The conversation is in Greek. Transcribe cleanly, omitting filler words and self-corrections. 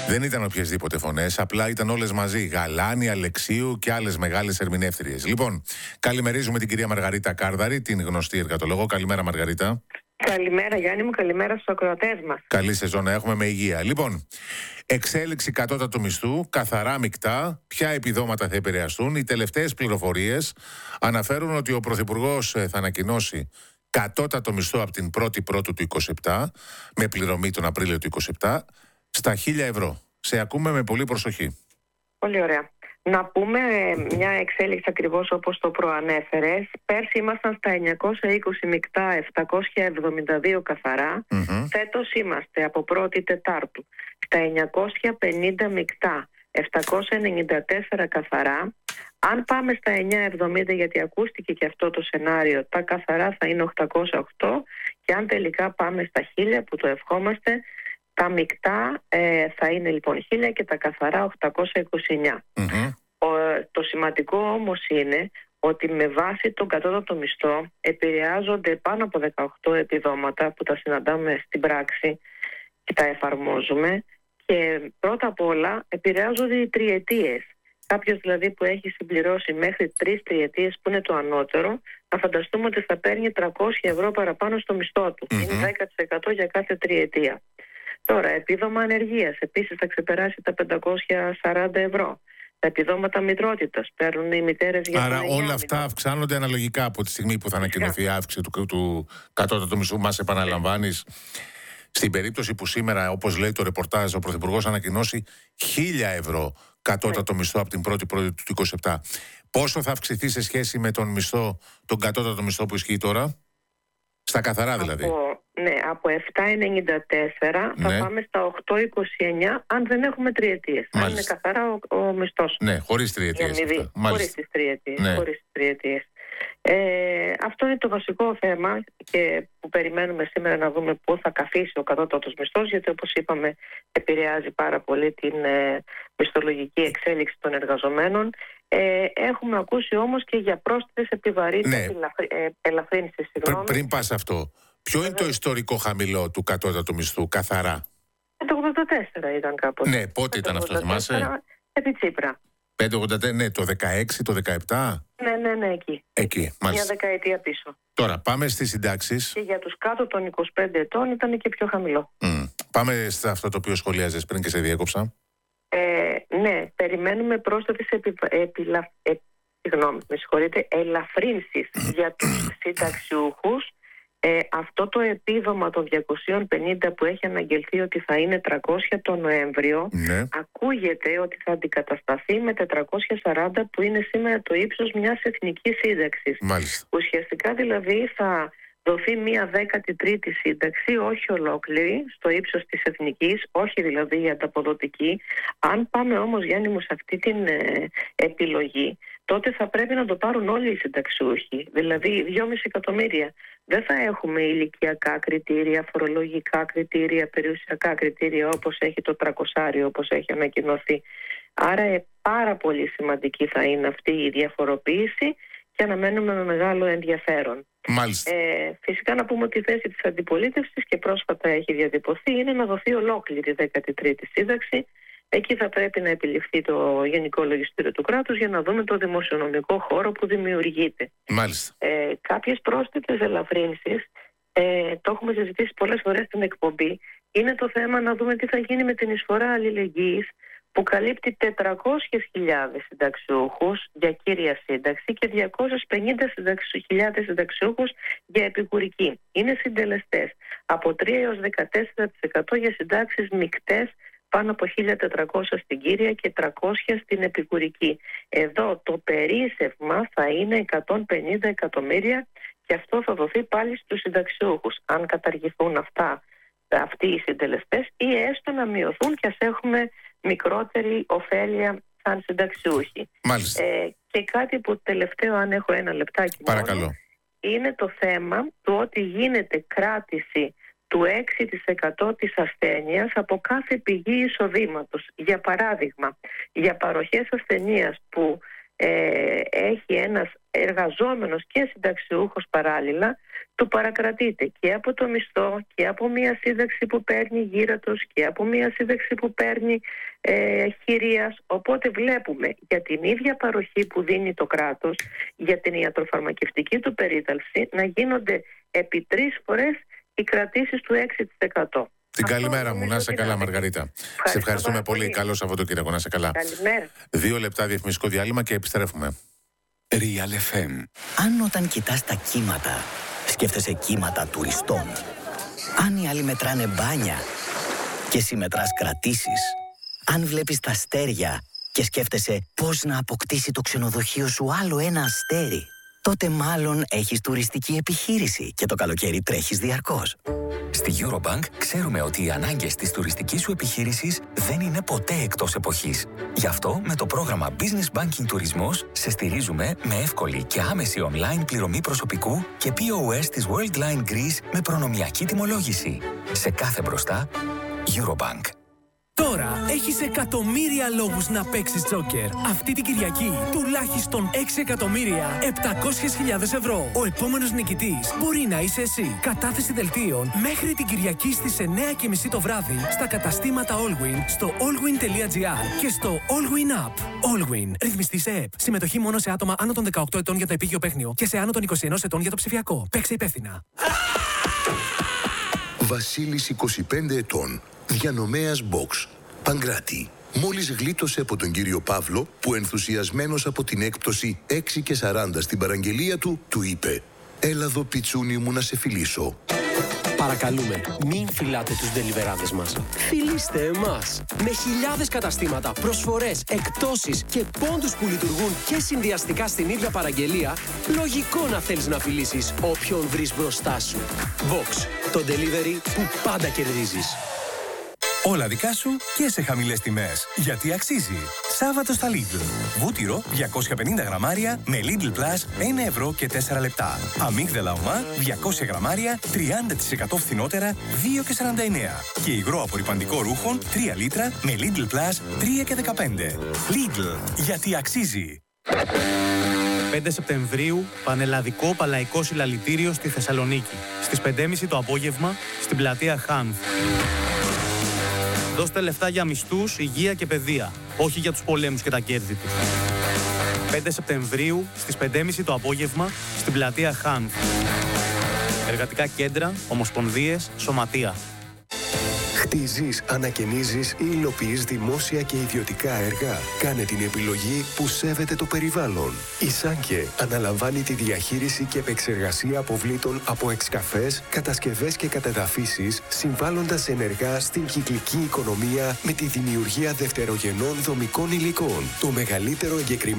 Δεν ήταν οποιασδήποτε φωνές, απλά ήταν όλες μαζί. Γαλάνη, Αλεξίου και άλλες μεγάλες ερμηνεύτριες. Λοιπόν, καλημερίζουμε την κυρία Μαργαρίτα Κάρδαρη, την γνωστή εργατολόγο. Καλημέρα, Μαργαρίτα. Καλημέρα, Γιάννη μου, καλημέρα στους ακροατές μας. Καλή σεζόν να έχουμε, με υγεία. Λοιπόν, εξέλιξη κατώτατου μισθού, καθαρά μεικτά, ποια επιδόματα θα επηρεαστούν. Οι τελευταίες πληροφορίες αναφέρουν ότι ο Πρωθυπουργός θα ανακοινώσει κατώτατο μισθό από την 1η Πρώτου του 27, με πληρωμή τον Απρίλιο του 27, στα 1.000 ευρώ. Σε ακούμε με πολύ προσοχή. Πολύ ωραία. Να πούμε μια εξέλιξη ακριβώς όπως το προανέφερες. Πέρσι ήμασταν στα 920 μεικτά, 772 καθαρά. Φέτος είμαστε από 1η Τετάρτου στα 950 μεικτά, 794 καθαρά. Αν πάμε στα 970, γιατί ακούστηκε και αυτό το σενάριο, τα καθαρά θα είναι 808, και αν τελικά πάμε στα 1000 που το ευχόμαστε, τα μεικτά θα είναι λοιπόν 1000 και τα καθαρά 829. Το σημαντικό όμως είναι ότι με βάση τον κατώτατο μισθό επηρεάζονται πάνω από 18 επιδόματα που τα συναντάμε στην πράξη και τα εφαρμόζουμε, και πρώτα απ' όλα επηρεάζονται οι τριετίες. Κάποιος δηλαδή που έχει συμπληρώσει μέχρι 3 τριετίες, που είναι το ανώτερο, να φανταστούμε ότι θα παίρνει 300 ευρώ παραπάνω στο μισθό του. Είναι 10% για κάθε τριετία. Τώρα, επίδομα ανεργίας επίσης θα ξεπεράσει τα 540 ευρώ. Τα επιδόματα μητρότητας παίρνουν οι μητέρες για άρα όλα αυτά αυξάνονται αναλογικά από τη στιγμή που θα ανακοινωθεί η αύξηση του κατώτατου μισθού. Μας επαναλαμβάνεις, στην περίπτωση που σήμερα, όπως λέει το ρεπορτάζ, ο Πρωθυπουργός ανακοινώσει 1.000 ευρώ κατώτατο μισθό από την 1η Πρώτη του 27, πόσο θα αυξηθεί σε σχέση με τον κατώτατο μισθό που ισχύει τώρα? Στα καθαρά δηλαδή. Από 7,94 θα πάμε στα 8,29 αν δεν έχουμε τριετίες. Αν είναι καθαρά ο μισθός. Ναι, χωρίς τριετίες. Χωρίς τις τριετίες. Αυτό είναι το βασικό θέμα και που περιμένουμε σήμερα να δούμε πού θα καθίσει ο κατώτατος μισθός, γιατί όπως είπαμε επηρεάζει πάρα πολύ την μισθολογική εξέλιξη των εργαζομένων. Έχουμε ακούσει όμως και για πρόσθετες επιβαρύνσεις, ελαφρύνσεις. Πριν πας αυτό, ποιο είναι το ιστορικό χαμηλό του κατώτατου μισθού καθαρά? Το 84 ήταν κάποτε. Ναι, πότε ήταν αυτό, θυμάσαι? Επί Τσίπρα. 584, ναι, το 16, το 17. Ναι, εκεί. Μάλιστα. Μια δεκαετία πίσω. Τώρα, πάμε στις συντάξεις. Και για τους κάτω των 25 ετών ήταν και πιο χαμηλό. Πάμε σε αυτό το οποίο σχολιάζες πριν και σε διέκοψα. Ναι, περιμένουμε πρόσθετες ελαφρύνσεις για τους συνταξιούχους. Αυτό το επίδομα των 250 που έχει αναγγελθεί ότι θα είναι 300 τον Νοέμβριο, ακούγεται ότι θα αντικατασταθεί με 440 που είναι σήμερα το ύψος μιας εθνικής σύνταξης. Ουσιαστικά δηλαδή θα δοθεί μια 13η σύνταξη, όχι ολόκληρη, στο ύψος της εθνικής, όχι δηλαδή η ανταποδοτική. Αν πάμε όμως, Γιάννη μου, σε αυτή την επιλογή, τότε θα πρέπει να το πάρουν όλοι οι συνταξιούχοι, δηλαδή 2,5 εκατομμύρια. Δεν θα έχουμε ηλικιακά κριτήρια, φορολογικά κριτήρια, περιουσιακά κριτήρια όπως έχει το 300, όπως έχει ανακοινωθεί. Άρα πάρα πολύ σημαντική θα είναι αυτή η διαφοροποίηση και αναμένουμε με μεγάλο ενδιαφέρον. Φυσικά να πούμε ότι η θέση της αντιπολίτευσης, και πρόσφατα έχει διατυπωθεί, είναι να δοθεί ολόκληρη 13η σύνταξη. Εκεί θα πρέπει να επιληφθεί το Γενικό Λογιστήριο του κράτους για να δούμε το δημοσιονομικό χώρο που δημιουργείται. Κάποιες πρόσθετες ελαφρύνσεις, το έχουμε συζητήσει πολλές φορές στην εκπομπή, είναι το θέμα να δούμε τι θα γίνει με την εισφορά αλληλεγγύης που καλύπτει 400.000 συνταξιούχους για κύρια σύνταξη και 250.000 συνταξιούχους για επικουρική. Είναι συντελεστές από 3 έως 14% για συντάξεις μεικτές, πάνω από 1.400 στην κύρια και 300 στην επικουρική. Εδώ το περίσσευμα θα είναι 150 εκατομμύρια και αυτό θα δοθεί πάλι στους συνταξιούχους. Αν καταργηθούν αυτοί οι συντελεστές ή έστω να μειωθούν και ας έχουμε μικρότερη ωφέλεια σαν συνταξιούχοι. Και κάτι που τελευταίο, αν έχω ένα λεπτάκι μόνο, είναι το θέμα του ότι γίνεται κράτηση του 6% της ασθένειας από κάθε πηγή εισοδήματος. Για παράδειγμα, για παροχές ασθενείας που έχει ένας εργαζόμενος και συνταξιούχος παράλληλα, του παρακρατείται και από το μισθό και από μια σύνταξη που παίρνει γύρατος και από μια σύνταξη που παίρνει χειρίας. Οπότε βλέπουμε για την ίδια παροχή που δίνει το κράτος, για την ιατροφαρμακευτική του περίταλψη, να γίνονται επί 3 φορές οι κρατήσεις του 6%. Την καλημέρα μου, να είσαι καλά, Μαργαρίτα. Σε ευχαριστούμε πολύ. Καλό Σαββατοκύριακο, να είσαι καλά. Καλημέρα. 2 λεπτά διαφημιστικό διάλειμμα και επιστρέφουμε. Real FM. Αν όταν κοιτάς τα κύματα, σκέφτεσαι κύματα τουριστών. Αν οι άλλοι μετράνε μπάνια και εσύ μετράς κρατήσεις. Αν βλέπεις τα αστέρια και σκέφτεσαι πώς να αποκτήσει το ξενοδοχείο σου άλλο ένα αστέρι, τότε μάλλον έχεις τουριστική επιχείρηση και το καλοκαίρι τρέχεις διαρκώς. Στη Eurobank ξέρουμε ότι οι ανάγκες της τουριστικής σου επιχείρησης δεν είναι ποτέ εκτός εποχής. Γι' αυτό με το πρόγραμμα Business Banking Τουρισμός σε στηρίζουμε με εύκολη και άμεση online πληρωμή προσωπικού και POS της Worldline Greece με προνομιακή τιμολόγηση. Σε κάθε μπροστά, Eurobank. Τώρα έχεις εκατομμύρια λόγους να παίξεις τζόκερ. Αυτή την Κυριακή τουλάχιστον 6.700.000 ευρώ. Ο επόμενος νικητής μπορεί να είσαι εσύ. Κατάθεση δελτίων μέχρι την Κυριακή στις 9:30 το βράδυ στα καταστήματα Allwyn, στο allwyn.gr και στο Allwyn App. Allwyn. Ρυθμιστή σε ΕΠ. Συμμετοχή μόνο σε άτομα άνω των 18 ετών για το επίγειο παίχνιο και σε άνω των 21 ετών για το ψηφιακό. Παίξε υπεύθυνα. Βασίλης, 25 ετών. Διανομέας Box. Παγκράτη. Μόλις γλίτωσε από τον κύριο Παύλο, που ενθουσιασμένος από την έκπτωση 6,40 στην παραγγελία του, του είπε: «Έλα εδώ, πιτσούνι μου, να σε φιλήσω». Παρακαλούμε, μην φυλάτε τους ντελιβεράδες μας. Φιλήστε εμάς. Με χιλιάδες καταστήματα, προσφορές, εκπτώσεις και πόντους που λειτουργούν και συνδυαστικά στην ίδια παραγγελία, λογικό να θέλεις να φιλήσεις όποιον βρεις μπροστά σου. Box. Το delivery που πάντα κερδίζεις. Όλα δικά σου και σε χαμηλές τιμές. Γιατί αξίζει. Σάββατο στα Lidl. Βούτυρο 250 γραμμάρια με Lidl Plus 1 ευρώ και 4 λεπτά. Αμύγδαλα ομά 200 γραμμάρια 30% φθηνότερα 2,49. Και υγρό απορρυπαντικό ρούχων 3 λίτρα με Lidl Plus 3,15. Lidl. Γιατί αξίζει. 5 Σεπτεμβρίου, πανελλαδικό παλαϊκό συλλαλητήριο στη Θεσσαλονίκη. Στις 5:30 το απόγευμα, στην πλατεία Χάνθ. Δώστε λεφτά για μισθούς, υγεία και παιδεία, όχι για τους πολέμους και τα κέρδη τους. 5 Σεπτεμβρίου, στις 5:30 το απόγευμα, στην πλατεία Χάνθ. Εργατικά κέντρα, ομοσπονδίες, σωματεία. Χτίζεις, ανακαινίζεις ή υλοποιείς δημόσια και ιδιωτικά έργα. Κάνε την επιλογή που σέβεται το περιβάλλον. Η Σάνκε αναλαμβάνει τη διαχείριση και επεξεργασία αποβλήτων από εξκαφές, κατασκευές και κατεδαφίσεις, συμβάλλοντας ενεργά στην κυκλική οικονομία με τη δημιουργία δευτερογενών δομικών υλικών. Το μεγαλύτερο εγκεκριμένο